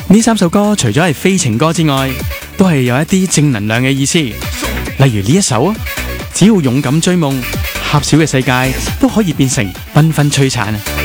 呢3首歌除咗係非情歌之外，都係有一啲正能量嘅意思。例如呢一首啊，只要勇敢追夢，狹小嘅世界都可以變成繽紛璀璨啊！